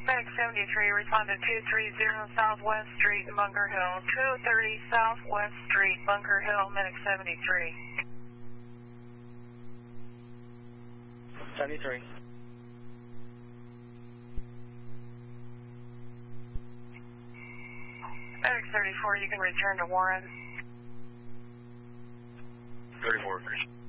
Medic 73, respond to 230 Southwest Street, Bunker Hill. 230 Southwest Street, Bunker Hill, Medic 73. 73. Medic 34, you can return to Warren. 34.